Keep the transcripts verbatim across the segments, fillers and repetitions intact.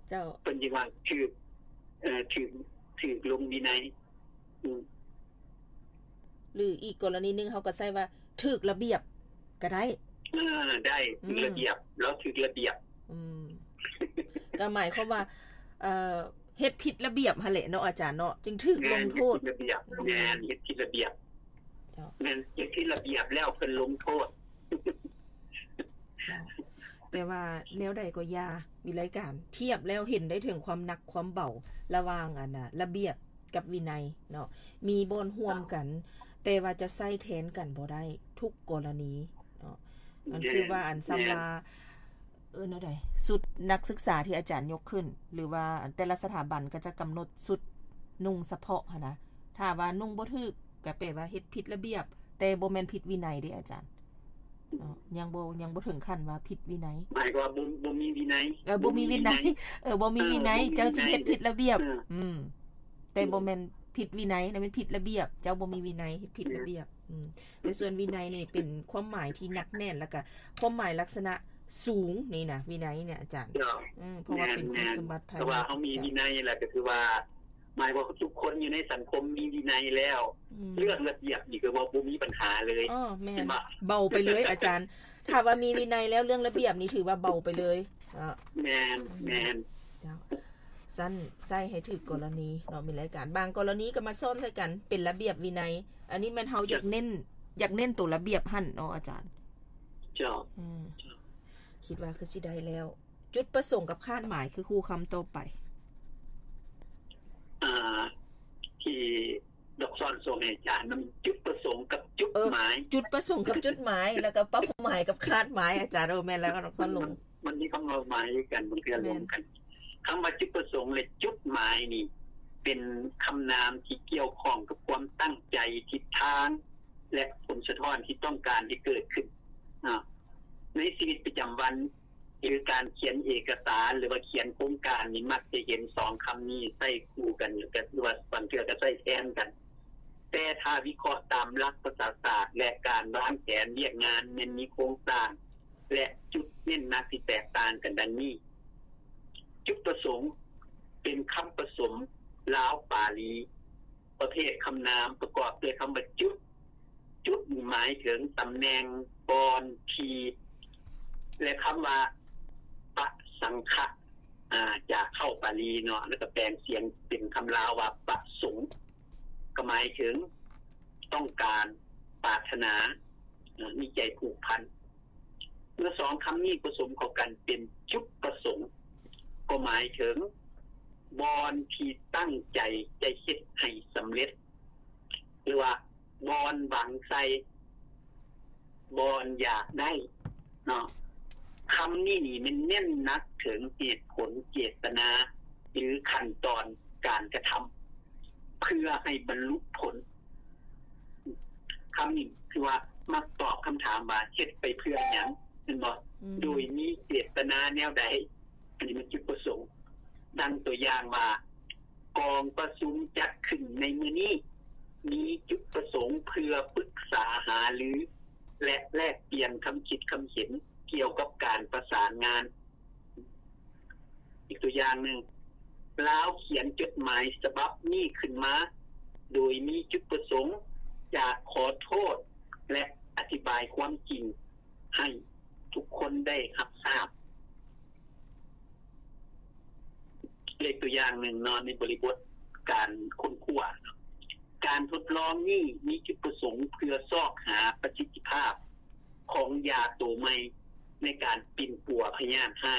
เจ้าเพิ่นสิว่าถูกเอ่อถูกถูกลงวินัยอืมหรืออีกกรณีนึงเฮาก็ใช้ว่าถูกระเบียบก็ได้เออได้ถูกระเบียบแล้วถูกระเบียบอืมก็หมายความว่าเอ่อเฮ็ดผิดระเบียบหั่นแหละเนาะอาจารย์เนาะจึงถูกลงโทษระเบียบแม่นเฮ็ดผิดระเบียบเจ้าแม่นเฮ็ดผิดระเบียบแล้วเพิ่นลงโทษเจ้าแต่ว่าแนวใดก็อย่ามีรายการเทียบแล้วเห็นได้ถึงความหนักความเบาระหว่างอันน่ะระเบียบกับวินัยเนาะมีบ่อนร่วมกันแต่ว่าจะใช้แทนกันบ่ได้ทุกกรณีเนาะมันคือว่าอันสำลาเออแนวใดสุดนักศึกษาที่อาจารย์ยกขึ้นหรือว่าแต่ละสถาบันก็จะกำหนดสุดนุ่งเฉพาะหั่นนะถ้าว่านุ่งบ่ถูกก็แปลว่าเฮ็ดผิดระเบียบแต่บ่แม่นผิดวินัยเด้อาจารย์เนาะยังบ่ยังบ่ถึงขั้นว่าผิดวินัยหมายว่าบ่บ่มีวินัยเออบ่มีวินัยเออบ่มีวินัยเจ้าจึงเฮ็ดผิดระเบียบอืมแต่บ่แม่นผิดวินัยนะเป็นผิดระเบียบเจ้าบ่มีวินัยเฮ็ดผิดระเบียบอืมในส่วนวินัยนี่เป็นความหมายที่หนักแน่นแล้วก็ความหมายลักษณะสูงนี่นะวินัยเนี่ยอาจารย์อืมเพราะว่าเป็นคุณสมบัติภายในเพราะว่าเฮามีวินัยแหละก็คือว่าหมายว่าทุกคนอยู่ในสังคมมีวินัยแล้วเรื่องระเบียบนี่ก็บ่บ่มีปัญหาเลยอ้อแม่นเบาไปเลยอาจารย์ถ้าว่ามีวินัยแล้วเรื่องระเบียบนี่ถือว่าเบาไปเลยอ่ะแม่นแม่นเจ้าสั้นใส่ให้ถูกกรณีเนาะมีรายการบางกรณีก็มาซ่อนใส่กันเป็นระเบียบวินัยอันนี้มันเฮาอยากเน้นอยากเน้นตัวระเบียบหั่นเนาะอาจารย์เจ้าอืมคิดว่าคือสิได้แล้วจุดประสงค์กับคาดหมายคือครูคำต่อไปอ่าที่ดอกซ่อนส่งให้อาจารย์มันจุดประสงค์กับจุดหมายจุดประสงค์กับจุดหมายแล้วก็เป้าหมายกับคาดหมายอาจารย์เอาแม่นแล้วก็ดอกซ่อนลงมันมีคำหมายกันมันคือรวมกันคำว่าจุดประสงค์และจุดหมายนี่เป็นคำนามที่เกี่ยวข้องกับความตั้งใจทิศทางและผลสะท้อนที่ต้องการที่เกิดขึ้นอ่าในชีวิตประจำวันหรือการเขียนเอกสารหรือว่าเขียนโครงการนี่มักจะเห็นสองคำนี้ใช้คู่กันหรือว่าบางเทื่อก็ใช้แทนกันแต่ถ้าวิเคราะห์ตามหลักภาษาศาสตร์และการวางแผนเรียกงานมันมีโครงสร้างและจุดเน้นหนักที่แตกต่างกันดังนี้จุดประสงค์เป็นคำผสมลาวปาลีประเภทคำนามประกอบด้วยคำว่าจุดจุดหมายถึงตำแหน่งบอนทีและคำว่าปะสังฆะอ่าจากเข้าปาลีเนาะแล้วก็แปลงเสียงเป็นคำลาวว่าประสงค์ก็หมายถึงต้องการปรารถนามีใจผูกพันเมื่อสองคำนี้ผสมเข้ากันเป็นจุดประสงค์ก็หมายถึงบอนที่ตั้งใจจะเฮ็ดให้สำเร็จหรือว่าบอนหวังใส่บอนอยากได้เนาะคำนี้นี่มันเน้นหนักถึงเหตุผลเจตนาหรือขั้นตอนการกระทำเพื่อให้บรรลุผลคำนี้คือว่ามักตอบคำถามว่าเฮ็ดไปเพื่อหยังแม่นบ่โดยมีเจตนาแนวใดอันนี้มันจุดประสงค์ดังตัวอย่างว่ากองประชุมจัดขึ้นในมื้อนี้มีจุดประสงค์เพื่อปรึกษาหารือและแลกเปลี่ยนคำคิดคำเห็นเกี่ยวกับการประสานงานอีกตัวอย่างหนึ่งลาวเขียนจดหมายฉบับนี้ขึ้นมาโดยมีจุดประสงค์จะขอโทษและอธิบายความจริงให้ทุกคนได้รับทราบเลขตัวอย่างหนึ่งนอนในบริบทการค้นคว้าการทดลองนี้มีจุดประสงค์เพื่อซอกหาประสิทธิภาพของยาตัวใหม่ในการปิ่นปัวพยาธิให้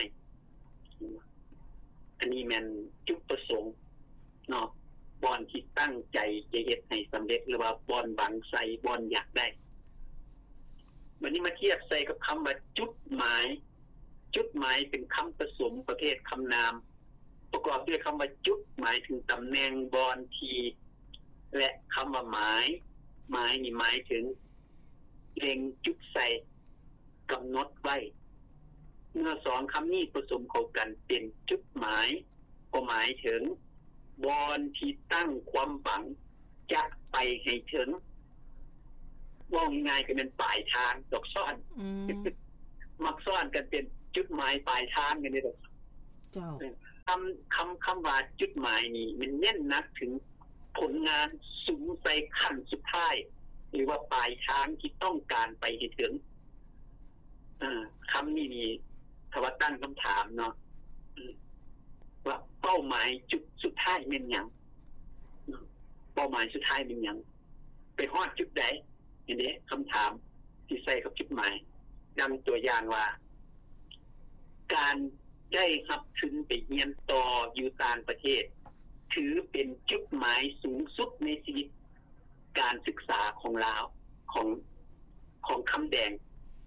อันนี้แม่นจุดประสงค์เนาะบอนที่ตั้งใจจะเฮ็ดให้สำเร็จหรือว่าบอนหวังใส่บอนอยากได้วันนี้มาเทียบใส่กับคำว่าจุดหมายจุดหมายเป็นคำผสมประเภทคำนามประกอบด้วยคำว่าจุดหมายถึงตำแหน่งบอนทีและคำว่าหมายหมายนี่หมายถึงเล็งจุดใส่กำหนดไว้เมื่อสองคำนี้ผสมเข้ากันเป็นจุดหมายก็หมายถึงบอนที่ตั้งความหวังจะไปให้ถึงว่าง่ายๆก็เป็นปลายทางดอกซ่อนมักซ่อนกันเป็นจุดหมายปลายทางกันนี่ดอกเจ้าคำคำคำว่าจุดหมายนี้มันเน้นหนักถึงผลงานสูงใส่ขั้นสุดท้ายหรือว่าปลายทางที่ต้องการไปให้ถึงอ่าคำนี้นี่ถ้าว่าตั้งคำถามเนาะว่าเป้าหมายจุดสุดท้ายเป็นหยังเป้าหมายสุดท้ายเป็นหยังไปฮอดจุดใดอันนี้คำถามที่ใส่กับจุดหมายดังตัวอย่างว่าการได้รับทุนไปเรียนต่ออยู่ต่างประเทศถือเป็นจุดหมายสูงสุดในชีวิตการศึกษาของลาวของของคำแดง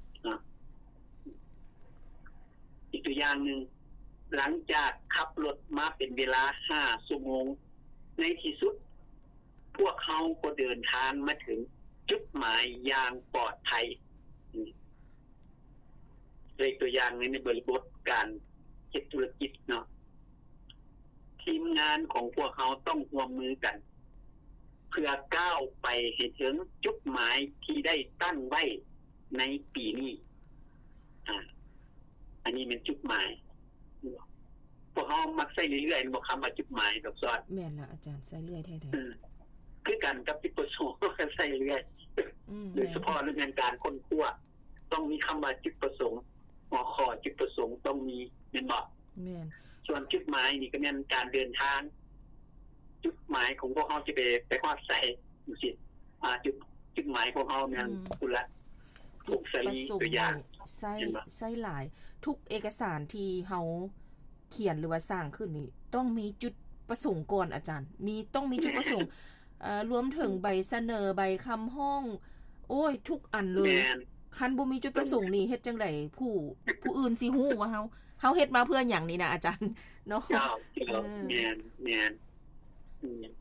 อีกตัวอย่างหนึ่งหลังจากขับรถมาเป็นเวลาห้าชั่วโมงในที่สุดพวกเขาก็เดินทางมาถึงจุดหมายอย่างปลอดภัยเลยตัวอย่างในบริบทการเฮ็ดธุรกิจเนาะทีมงานของพวกเขาต้องร่วมมือกันเพื่อก้าวไปให้ถึงจุดหมายที่ได้ตั้งไว้ในปีนี้อ่าอันนี้เป็นจุดหมายพวกเขามักใช้เรื่อยๆบ่คำว่าจุดหมายดอกซอดแม่นล่ะอาจารย์ใช้เรื่อยแท้ๆอือคือกันกับจุดประสงค์ก็ใช้เรื่อยอือโดยเฉพาะเรื่องการค้นคว้าต้องมีคำว่าจุดประสงค์หัวข้อจุดประสงค์ต้องมีแม่นบ่แม่นส่วนจุดหมายนี่ก็แม่นการเดินทางจุดหมายของพวกเฮาสิไปไปฮอดไสจังซี่อ่าจุดจุดหมายของเฮาแม่นพุ่นละทุกสรีตัวอย่างใช้ใช้หลายทุกเอกสารที่เฮาเขียนหรือว่าสร้างขึ้นนี่ต้องมีจุดประสงค์ก่อนอาจารย์มีต้องมีจุดประสงค์เอ่อรวมถึงใบเสนอใบคำห้องโอ้ยทุกอันเลยคันบ่มีจุดประสงค์นี่เฮ็ดจังได๋ผู้ผู้อื่นสิฮู้ว่าเฮาเฮาเฮ็ดมาเพื่อหยังนี่นะอาจารย์เนาะเจ้าแม่นแม่นอืม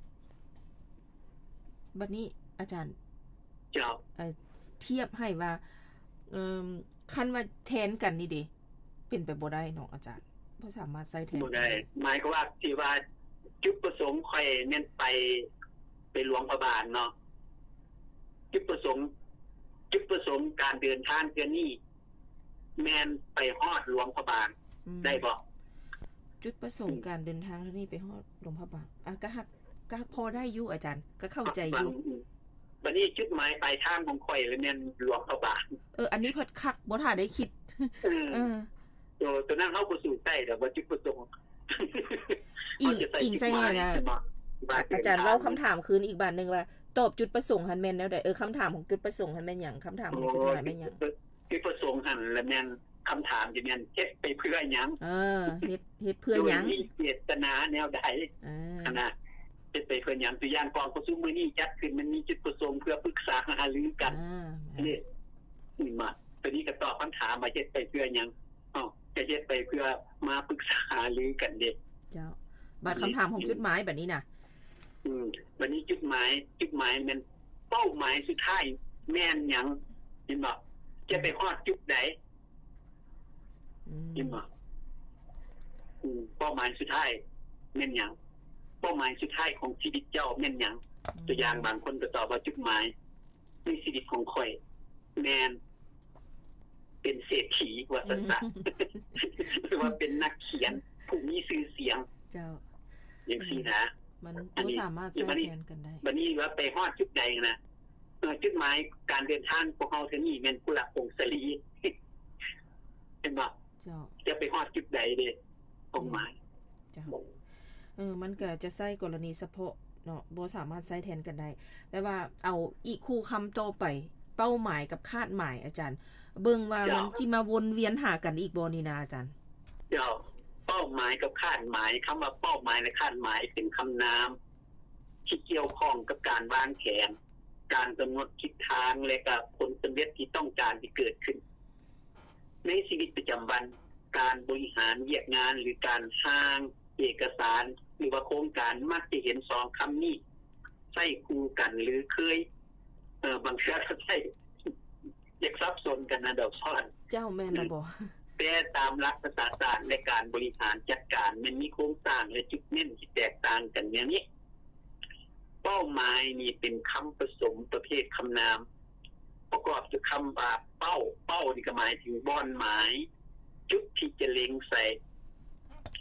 บัดนี้อาจารย์เจ้าเอ่อเทียบให้ว่าเอ่อคันว่าแทนกันนี่เด้เป็นไปบ่ได้เนาะอาจารย์บ่สามารถใช้แทนบ่ได้หมายความว่าที่ว่าจุดประสงค์ค่อยแม่นไปไปหลวงพระบางเนาะจุดประสงค์จุดประสงค์การเดินทางเทื่อนี้แม่นไปฮอดหลวงพระบางได้บ่จุดประสงค์การเดินทางเทื่อนี้ไปฮอดหลวงพระบางอ่ะก็ฮักก็พอได้อยู่อาจารย์ก็เข้าใจอยู่บัดนี้จุดหมายปลายทางของข่อยเลยแม่นหลวงพระบางเอออันนี้เพิ่นคักบ่ทันได้คิดเออตัวตัวนั้นเฮาบ่สู้ใต้ดอกว่าจุดประสงค์อีกอีกใช่ไงนะอาจารย์เว้าคำถามคืนอีกบาทนึงว่าตอบจุดประสงค์หั่นแม่นแนวใดเออคำถามของจุดประสงค์หั่นแม่นหยังคำถามของจุดหมายแม่นหยังจุดประสงค์หั่นแล้วแม่นคำถามสิแม่นเฮ็ดไปเพื่อหยังเออเฮ็ดเฮ็ดเพื่อหยังมีเจตนาแนวใดอ่านะเฮ็ดไปเพื่อหยังตัวอย่างกองประชุมมื้อนี้จัดขึ้นมันมีจุดประสงค์เพื่อปรึกษาหารือกันอ่านี่นี่มาตัวนี้ก็ตอบคำถามว่าเฮ็ดไปเพื่อหยังอ้อจะเฮ็ดไปเพื่อมาปรึกษาหารือกันเด้เจ้าบัดคำถามของจุดหมายบัดนี้น่ะอืมบัดนี้จุดหมายจุดหมายมันเป้าหมายสุดท้ายแม่นหยังเห็นบ่จะไปฮอดจุดใดอืมเห็นบ่อืมเป้าหมายสุดท้ายแม่นหยังเป้าหมายสุดท้ายของชีวิตเจ้าแม่นหยังตัวอย่างบางคนก็ตอบว่าจุดหมายในชีวิตของข่อยแม่นเป็นเศรษฐีว่าซั่นๆหรือว่าเป็นนักเขียนผู้มีชื่อเสียงเจ้าอย่างซี่นะมันบ่สามารถใช้แทนกันได้บัดนี้ว่าไปฮอดจุดใดนะเออจุดหมายการเดินทางพวกเฮาเท่านี้แม่นกุลพงศรีเห็นบ่เจ้าจะไปฮอดจุดใดเด้ตรงหมายเจ้าเออมันก็จะใช้กรณีเฉพาะเนาะบ่สามารถใช้แทนกันได้แต่ว่าเอาอีกคู่คำต่อไปเป้าหมายกับคาดหมายอาจารย์เบิ่งว่ามันสิมาวนเวียนหากันอีกบ่นี่นะอาจารย์เจ้าเป้าหมายกับคาดหมายคำว่าเป้าหมายและคาดหมายเป็นคำนามที่เกี่ยวข้องกับการวางแผนการกำหนดทิศทางและก็ผลสำเร็จที่ต้องการที่เกิดขึ้นในชีวิตประจำวันการบริหารเวียกงานหรือการสร้างเอกสารหรือว่าโครงการมักจะเห็นสองคำนี้ใช้คู่กันหรือเคยเอ่อบางครั้งก็ใช้แยกซับซ้อนกันนะดอกซ้อนเจ้าแม่นล่ะบ่แต่ตามหลักภาษาศาสตร์ในการบริหารจัดการมันมีโครงสร้างและจุดเน้นที่แตกต่างกันอย่างนี้เป้าหมายนี่เป็นคำผสมประเภทคำนามประกอบด้วยคำว่าเป้าเป้านี่ก็หมายถึงบอนหมายจุดที่จะเล็งใส่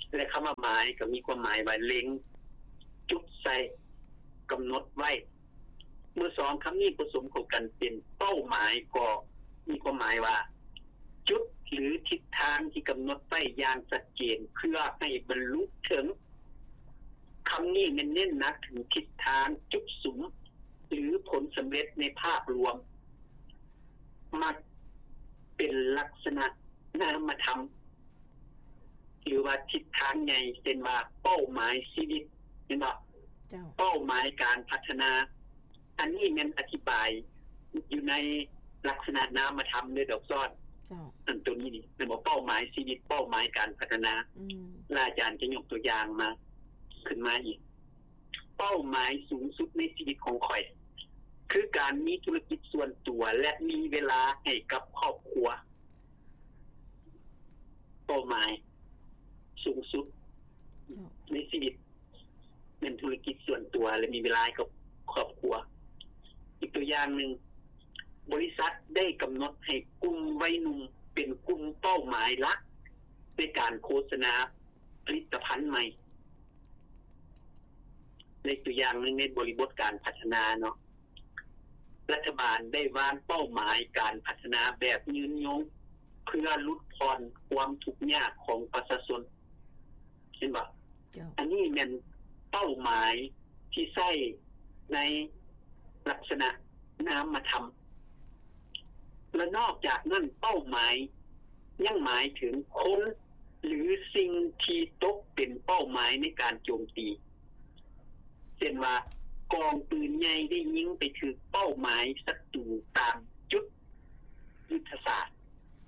และคำว่าหมายก็มีความหมายว่าเล็งจุดใส่กำหนดไว้เมื่อสองคำนี้ผสมเข้ากันเป็นเป้าหมายก็มีความหมายว่าจุดหรือทิศทางที่กำหนดไว้อย่างชัดเจนเพื่อให้บรรลุถึงคำนี้เน้นหนักถึงทิศทางจุดสูงหรือผลสำเร็จในภาพรวมมักเป็นลักษณะนามธรรมหรือว่าทิศทางใหญ่เช่นว่าเป้าหมายชีวิตเห็นบ่เป้าหมายการพัฒนาอันนี้แม่นอธิบายอยู่ในลักษณะนามธรรมด้วยดอกซ้อนอันตัวนี้นี่แม่นบ่เป้าหมายชีวิตเป้าหมายการพัฒนาอืมอาจารย์จะยกตัวอย่างมาขึ้นมาอีกเป้าหมายสูงสุดในชีวิตของข่อยคือการมีธุรกิจส่วนตัวและมีเวลาให้กับครอบครัวเป้าหมายสูงสุดในชีวิตเป็นธุรกิจส่วนตัวและมีเวลากับครอบครัวอีกตัวอย่างหนึ่งบริษัทได้กำหนดให้กลุ่มวัยหนุ่มเป็นกลุ่มเป้าหมายหลักในการโฆษณาผลิตภัณฑ์ใหม่ในตัวอย่างหนึ่งในบริบทการพัฒนาเนาะรัฐบาลได้วางเป้าหมายการพัฒนาแบบยืนยงเพื่อลดผ่อนความทุกข์ยากของประชาชนเห็นบ่อันนี้แม่นเป้าหมายที่ใช้ในลักษณะนามธรรมและนอกจากนั้นเป้าหมายยังหมายถึงคนหรือสิ่งที่ตกเป็นเป้าหมายในการโจมตีเช่นว่ากองปืนใหญ่ได้ยิงไปถึงเป้าหมายศัตรูตามจุดยุทธศาสตร์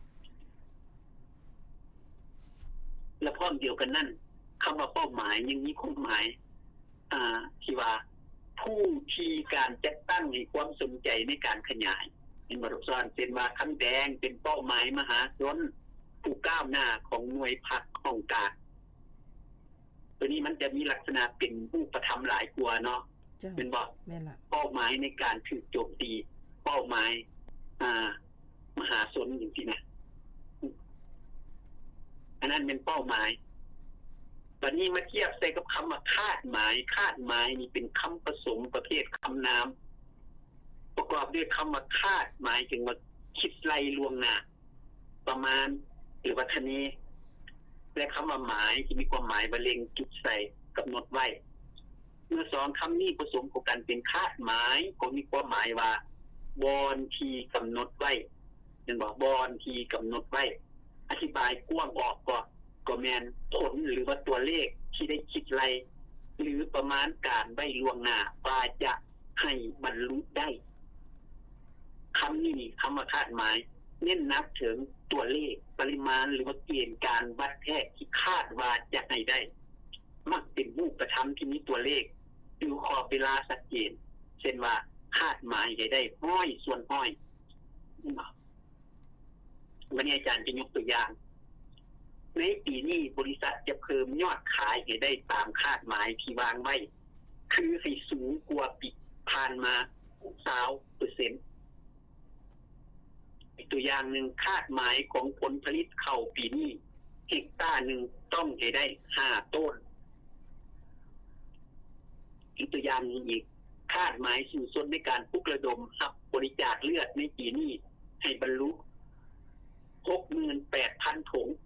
และพร้อมเดียวกันนั่นคำว่าเป้าหมายยังมีความหมายอ่าที่ว่าผู้ที่การจัดตั้งให้ความสนใจในการขยายเป็นบทสอนเป็นว่าคำแดงเป็นเป้าหมายมหาชนผู้ก้าวหน้าของหน่วยพรรคของการตัวนี้มันจะมีลักษณะเป็นผู้ประธรรมหลายกว่าเนาะเป็นบ่แม่นล่ะเป้าหมายในการถูกโจมตีเป้าหมายอ่ามหาชนอย่างที่นะอันนั้นเป็นเป้าหมายบัดนี้มาเทียบใส่กับคำว่าคาดหมายคาดหมายนี่เป็นคำผสมประเภทคำนามประกอบด้วยคำว่าคาดหมายถึงว่าคิดไล่ล่วงหน้าประมาณหรือว่าทะเนและคำว่าหมายที่มีความหมายว่าเล็งจุดใส่กำหนดไว้เมื่อสองคำนี้ผสมกันเป็นคาดหมายก็มีความหมายว่าบอนที่กำหนดไว้เห็นบ่บอนที่กำหนดไว้อธิบายกว้างออกก็ก็แม่นผลหรือว่าตัวเลขที่ได้คิดไล่หรือประมาณการไว้ล่วงหน้าว่าจะให้บรรลุได้คำนี้คำว่าคาดหมายเน้นนักถึงตัวเลขปริมาณหรือว่าเกณฑ์การวัดแท้ที่คาดว่าจะให้ได้มักเป็นรูปธรรมที่มีตัวเลขหรือขอบเวลาชัดเจนเช่นว่าคาดหมายให้ได้ห้อยส่วนห้อยวันนี้อาจารย์จะยกตัวอย่างในปีนี้บริษัทจะเพิ่มยอดขายให้ได้ตามคาดหมายที่วางไว้คือให้สูงกว่าปีผ่านมายี่สิบเปอร์เซ็นต์ อีกตัวอย่างหนึ่งคาดหมายของผลผลิตข้าวปีนี้เฮกตาร์หนึ่งต้องให้ได้ห้าต้นอีกตัวอย่างนึงอีกคาดหมายสู่ส่วนในการปลุกระดมรับบริจาคเลือดในปีนี้ให้บรรลุ หกหมื่นแปดพัน ถุง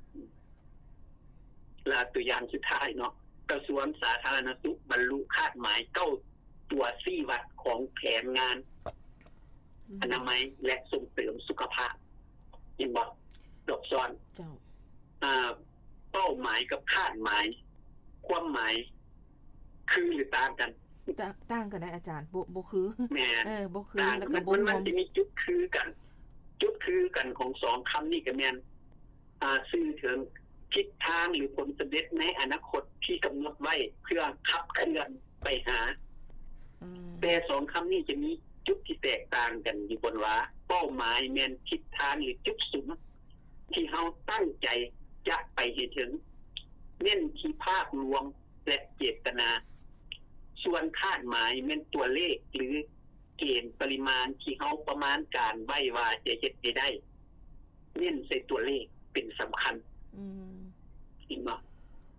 และตัวอย่างสุดท้ายเนาะกระทรวงสาธารณสุขบรรลุคาดหมายเก้าตัวสี่วัดของแผนงานอนามัยและส่งเสริมสุขภาพยินบอกดอกซ้อนอ่าเป้าหมายกับคาดหมายความหมายคือหรือต่างกันต่างกันได้อาจารย์บ่บ่คือเออบ่คือแล้วก็บ่มันจะมีจุดคือกันจุดคือกันของสองคำนี้ก็แม่นอ่าสื่อถึงทิศทางหรือผลสำเร็จในอนาคตที่กำหนดไว้เพื่อขับเคลื่อนไปหาแต่สองคำนี้จะมีจุดที่แตกต่างกันอยู่บนว่าเป้าหมายแม่นทิศทางหรือจุดสูงที่เฮาตั้งใจจะไปให้ถึงเน้นที่ภาพรวมและเจตนาส่วนคาดหมายแม่นตัวเลขหรือเกณฑ์ปริมาณที่เฮาประมาณการไว้ว่าจะเฮ็ดได้เน้นใส่ตัวเลขเป็นสำคัญอืมจริงบ่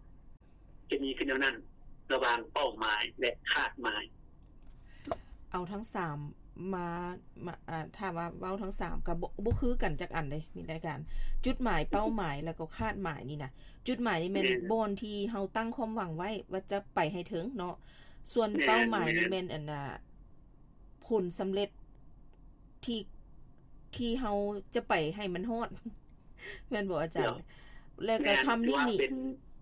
คือแนวนั้นระหว่างเป้าหมายและคาดหมายเอาทั้งสามมามาอ่าถ้าว่าเว้าทั้งสามก็บ่บ่คือกันจักอันเด้มีรายการจุดหมายเป้าหมายแล้วก็คาดหมายนี่นะจุดหมายนี่แม่นบอนที่เฮาตั้งความหวังไว้ว่าจะไปให้ถึงเนาะส่วนเป้าหมายนี่แม่นอันน่ะผลสำเร็จที่ที่เฮาจะไปให้มันฮอดแม่นบ่อาจารย์แล้วก็คำนี้นี่เป็น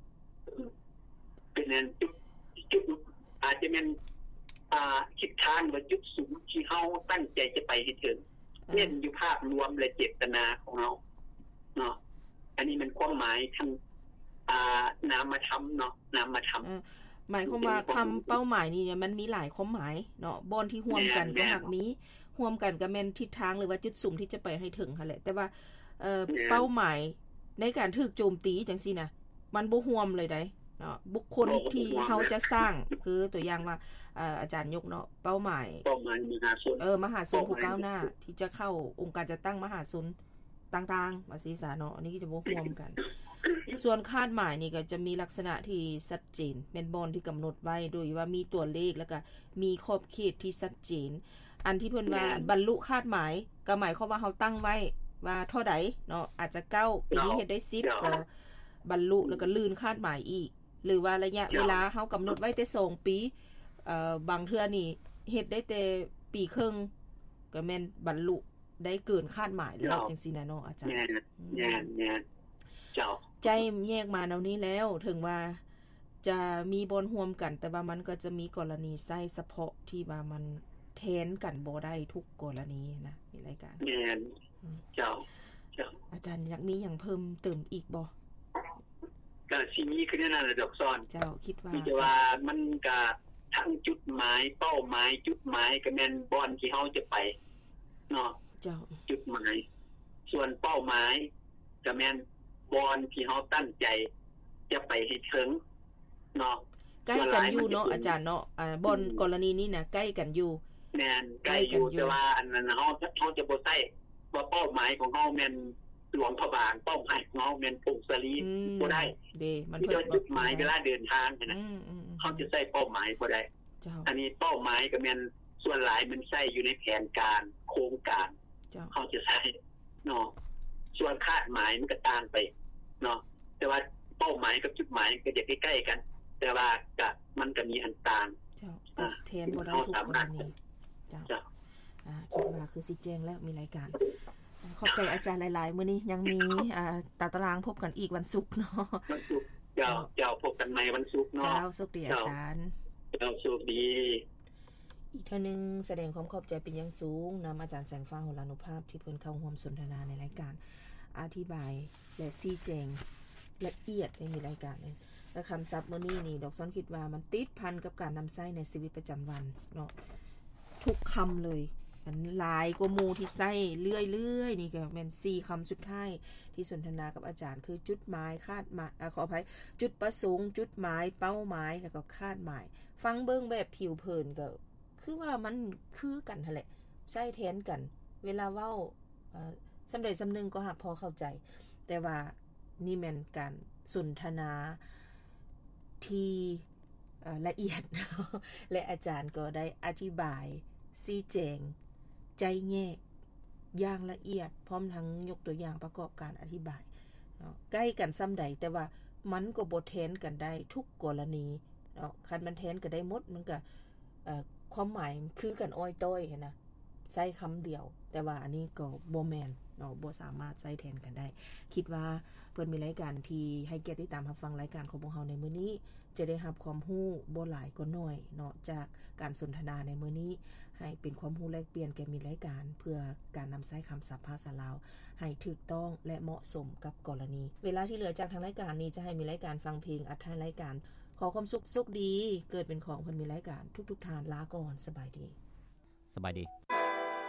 เป็นอันจุดจุดอาจจะแม่นอ่าคิดทางว่าจุดสูงที่เฮาตั้งใจจะไปให้ถึงเน้นอยู่ภาพรวมและเจตนาของเฮาเนาะอันนี้มันความหมายทางอ่านามธรรมเนาะนามธรรมหมายความว่าคำเป้าหมายนี่เนี่ยมันมีหลายความหมายเนาะบอนที่ร่วมกันก็หักมีร่วมกันก็แม่นทิศทางหรือว่าจุดสูงที่จะไปให้ถึงหั่นแหละแต่ว่าเอ่อเป้าหมายในการถูกโจมตีจังซี่นะมันบ่ร่วมเลยได้เนาะบุคคลที่เฮาจะสร้างคือตัวอย่างว่าเอ่ออาจารย์ยกเนาะเป้าหมายเป้าหมายมหาชนเออมหาชนผู้ก้าวหน้าที่จะเข้าองค์การจัดตั้งมหาชนต่างๆว่าซี่ซะเนาะอันนี้ก็จะบ่ร่วมกันส่วนคาดหมายนี่ก็จะมีลักษณะที่ชัดเจนแม่นบอนที่กำหนดไว้โดยว่ามีตัวเลขแล้วก็มีขอบเขตที่ชัดเจนอันที่เพิ่นว่าบรรลุคาดหมายก็หมายความว่าเฮาตั้งไว้ว่าเท่าใดเนาะอาจจะเก้าปีนี้เฮ็ดได้สิบก็บรรลุแล้วก็ลื่นคาดหมายอีกหรือว่าระยะเวลาเฮากำหนดไว้แต่สองปีเอ่อบางเทื่อนี่เฮ็ดได้แต่ปีครึ่งก็แม่นบรรลุได้เกินคาดหมายแล้วจังซี่นะเนาะอาจารย์แม่นๆเจ้าใจแยกมาแนวนี้แล้วถึงว่าจะมีบอนร่วมกันแต่ว่ามันก็จะมีกรณีใช้เฉพาะที่ว่ามันแทนกันบ่ได้ทุกกรณีนะมีรายการแม่นเจ้าเจ้าอาจารย์อยากมีหยังเพิ่มเติมอีกบ่ก็สิมีคือนั่นน่ะดอกซ้อนเจ้าคิดว่ามีแต่ว่ามันก็ทั้งจุดหมายเป้าหมายจุดหมายก็แม่นบอนที่เฮาจะไปเนาะเจ้าจุดหมายส่วนเป้าหมายก็แม่นบอนที่เฮาตั้งใจจะไปให้ถึงเนาะใกล้กันอยู่เนาะอาจารย์เนาะอ่าบอนกรณีนี้น่ะใกล้กันอยู่แม่นใกล้อยู่แต่ว่าอันนั้นเฮาเฮาจะบ่ใช้ว่าเป้าหมายของเฮาแม่นหลวงพระบางเป้าหมายของเฮาแม่นพงศรีบ่ได้เด้มันเพิ่นจุดหมายเวลาเดินทางนะเฮาจะใช้เป้าหมายบ่ได้อันนี้เป้าหมายก็แม่นส่วนหลายมันใช้อยู่ในแผนการโครงการเฮาจะใช้เนาะส่วนคาดหมายมันก็ต่างไปเนาะแต่ว่าเป้าหมายกับจุดหมายก็จะใกล้ๆกันแต่ว่าก็มันก็มีอันต่างเจ้าก็แทนบ่ได้ทุกกรณีเจ้าอ่าคิดว่าคือสิแจ้งแล้วมีรายการขอบใจอาจารย์หลายๆมื้อนี้ยังมีอ่าตาตารางพบกันอีกวันศุกร์เนาะวันศุกร์เจ้าเจ้าพบกันใหม่วันศุกร์เนาะเจ้าสุขดีอาจารย์เจ้าสุขดีอีกเทื่อนึงแสดงความขอบใจเป็นอย่างสูงนำอาจารย์แสงฟ้าโหรานุภาพที่เพิ่นเข้าร่วมสนทนาในรายการอธิบายและชี้แจงละเอียดในรายการเลยและคำศัพท์มื้อนี้นี่ดอกซ้อนคิดว่ามันติดพันกับการนำใช้ในชีวิตประจำวันเนาะทุกคำเลยอันหลายกว่าหมู่ที่ใช้เรื่อยๆนี่ก็แม่นสี่คำสุดท้ายที่สนทนากับอาจารย์คือจุดหมายคาดหมายขออภัยจุดประสงค์จุดหมายเป้าหมายแล้วก็คาดหมายฟังเบิ่งแบบผิวเผินก็คือว่ามันคือกันนั่นแหละใช้แทนกันเวลาเว้าเอ่อสำเร็จสำนึงก็หักพอเข้าใจแต่ว่านี่แม่นการสนทนาที่ละเอียดและอาจารย์ก็ได้อธิบายชี้แจงใจแยกอย่างละเอียดพร้อมทั้งยกตัวอย่างประกอบการอธิบายเนาะใกล้กันซ้ำใดแต่ว่ามันก็บ่แทนกันได้ทุกกรณีเนาะคันมันแทนกันได้หมดมันก็เอ่อความหมายคือกันอ้อยต้อยนะใช้คำเดียวแต่ว่าอันนี้ก็บ่แม่นเนาะบ่สามารถใช้แทนกันได้คิดว่าเพิ่นมีรายการที่ให้เกียรติติดตามรับฟังรายการของพวกเราในมื้อนี้จะได้รับความรู้บ่หลายก็น้อยเนาะจากการสนทนาในมื้อนี้ให้เป็นความรู้แลกเปลี่ยนแก่มีรายการเพื่อการนำใช้คำศัพท์ภาษาลาวให้ถูกต้องและเหมาะสมกับกรณีเวลาที่เหลือจากทางรายการนี้จะให้มีรายการฟังเพลงอัดท้ายรายการขอความสุขสุขดีเกิดเป็นของเพิ่นมีรายการทุกๆทานลาก่อนสบายดีสบายดี